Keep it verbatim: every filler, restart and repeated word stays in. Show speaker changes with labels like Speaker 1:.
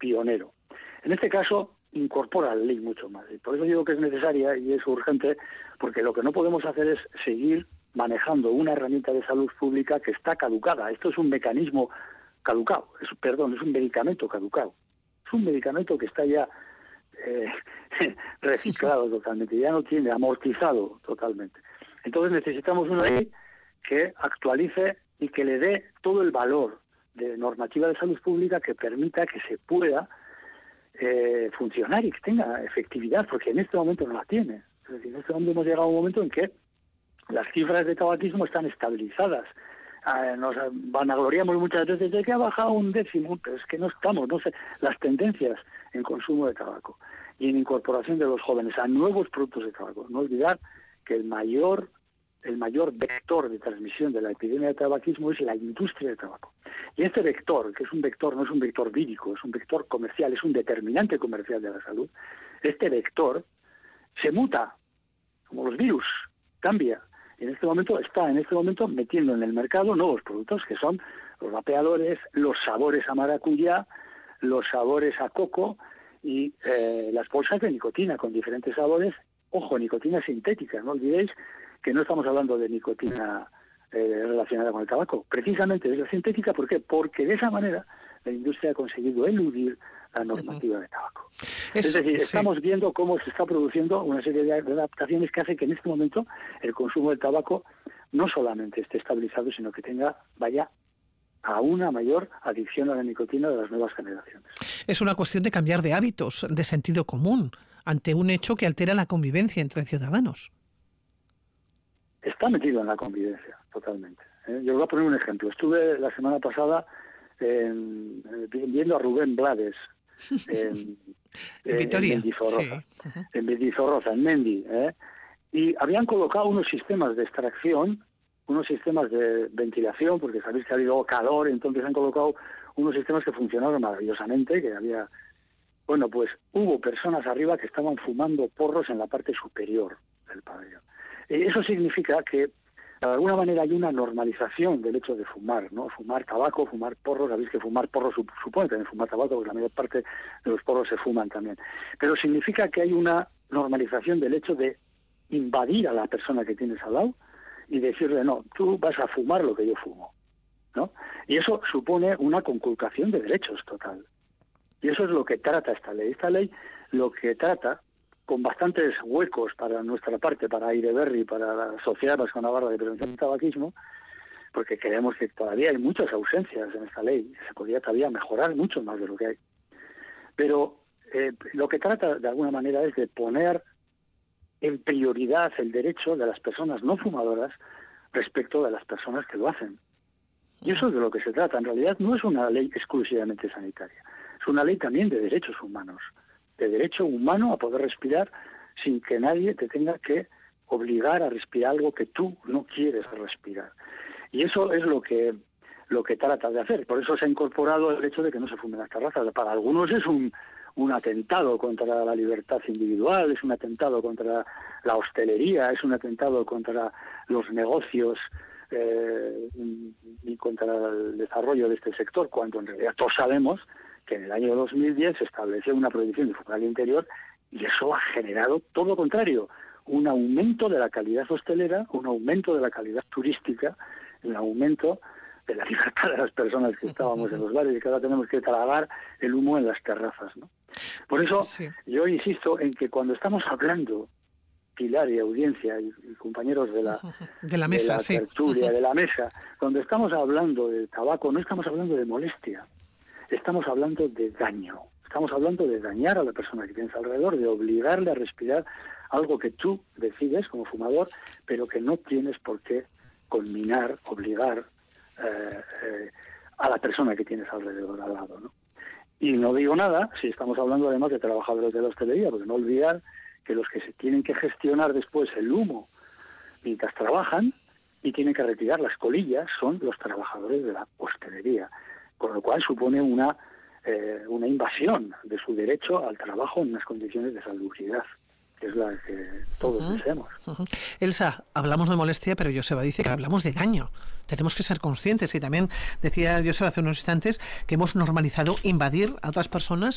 Speaker 1: pionero. En este caso, incorpora la ley mucho más. Y por eso digo que es necesaria y es urgente, porque lo que no podemos hacer es seguir manejando una herramienta de salud pública que está caducada. Esto es un mecanismo caducado, es, perdón, es un medicamento caducado. Es un medicamento que está ya eh, reciclado totalmente, ya no tiene, amortizado totalmente. Entonces necesitamos una ley que actualice y que le dé todo el valor de normativa de salud pública que permita que se pueda eh, funcionar y que tenga efectividad, porque en este momento no la tiene. Es decir, en este momento hemos llegado a un momento en que las cifras de tabaquismo están estabilizadas. Eh, nos vanagloriamos muchas veces de que ha bajado un décimo, pero es que no estamos, no sé, las tendencias en consumo de tabaco y en incorporación de los jóvenes a nuevos productos de tabaco. No olvidar que el mayor el mayor vector de transmisión de la epidemia de tabaquismo es la industria del tabaco. Y este vector, que es un vector, no es un vector vírico, es un vector comercial, es un determinante comercial de la salud, este vector se muta, como los virus, cambia. En este momento está en este momento metiendo en el mercado nuevos productos que son los vapeadores, los sabores a maracuyá, los sabores a coco y eh, las bolsas de nicotina con diferentes sabores. Ojo, nicotina sintética, no olvidéis que no estamos hablando de nicotina eh, relacionada con el tabaco. Precisamente es la sintética, ¿por qué? Porque de esa manera la industria ha conseguido eludir la normativa de tabaco. Eso, es decir, sí. Estamos viendo cómo se está produciendo una serie de adaptaciones que hacen que en este momento el consumo del tabaco no solamente esté estabilizado, sino que tenga, vaya a una mayor adicción a la nicotina de las nuevas generaciones.
Speaker 2: Es una cuestión de cambiar de hábitos, de sentido común, ante un hecho que altera la convivencia entre ciudadanos.
Speaker 1: Está metido en la convivencia, totalmente. ¿eh? Yo voy a poner un ejemplo. Estuve la semana pasada en, en, viendo a Rubén Blades en,
Speaker 2: en Vitoria,
Speaker 1: en Mendizorroza,
Speaker 2: sí. uh-huh.
Speaker 1: en Mendizorroza, en Mendi, ¿eh? y habían colocado unos sistemas de extracción, unos sistemas de ventilación, porque sabéis que ha habido calor, entonces han colocado unos sistemas que funcionaron maravillosamente, que había... Bueno, pues hubo personas arriba que estaban fumando porros en la parte superior del pabellón. Eso significa que, de alguna manera, hay una normalización del hecho de fumar, ¿no? Fumar tabaco, fumar porros. Sabéis que fumar porros supone también fumar tabaco, porque la mayor parte de los porros se fuman también. Pero significa que hay una normalización del hecho de invadir a la persona que tienes al lado y decirle, no, tú vas a fumar lo que yo fumo, ¿no? Y eso supone una conculcación de derechos total. Y eso es lo que trata esta ley. Esta ley lo que trata, con bastantes huecos para nuestra parte, para Aireberri, para la Sociedad Vasca Navarra de Prevención del Tabaquismo, porque creemos que todavía hay muchas ausencias en esta ley, se podría todavía mejorar mucho más de lo que hay. Pero eh, lo que trata de alguna manera es de poner en prioridad el derecho de las personas no fumadoras respecto de las personas que lo hacen. Y eso es de lo que se trata. En realidad no es una ley exclusivamente sanitaria, es una ley también de derechos humanos, de derecho humano a poder respirar sin que nadie te tenga que obligar a respirar algo que tú no quieres respirar. Y eso es lo que lo que trata de hacer. Por eso se ha incorporado el hecho de que no se fumen las terrazas. Para algunos es un, un atentado contra la libertad individual, es un atentado contra la hostelería, es un atentado contra los negocios eh, y contra el desarrollo de este sector, cuando en realidad todos sabemos que en el año dos mil diez se estableció una prohibición de fumar al interior y eso ha generado todo lo contrario, un aumento de la calidad hostelera, un aumento de la calidad turística, un aumento de la libertad de las personas que estábamos en los bares y que ahora tenemos que tragar el humo en las terrazas, ¿no? Por eso sí. Yo insisto en que cuando estamos hablando, Pilar y audiencia y, y compañeros de la,
Speaker 2: de la mesa,
Speaker 1: de la
Speaker 2: sí.
Speaker 1: tertulia, de la mesa, cuando estamos hablando de tabaco no estamos hablando de molestia, estamos hablando de daño, estamos hablando de dañar a la persona que tienes alrededor, de obligarle a respirar algo que tú decides como fumador, pero que no tienes por qué conminar, obligar eh, eh, a la persona que tienes alrededor, al lado, ¿no? Y no digo nada si estamos hablando además de trabajadores de la hostelería, porque no olvidar que los que se tienen que gestionar después el humo mientras trabajan y tienen que retirar las colillas son los trabajadores de la hostelería, con lo cual supone una eh, una invasión de su derecho al trabajo en unas condiciones de salubridad, que es la que todos uh-huh. deseamos.
Speaker 2: Uh-huh. Elsa, hablamos de molestia, pero Joseba dice que hablamos de daño. Tenemos que ser conscientes y también decía Joseba hace unos instantes que hemos normalizado invadir a otras personas